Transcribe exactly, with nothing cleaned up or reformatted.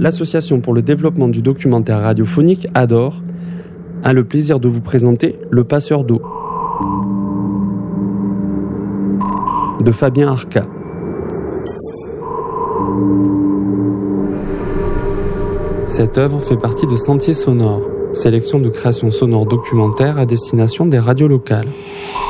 L'association pour le développement du documentaire radiophonique A D O R a le plaisir de vous présenter Le Passeur d'eau de Fabien Arca. Cette œuvre fait partie de Sentiers sonores, sélection de créations sonores documentaires à destination des radios locales.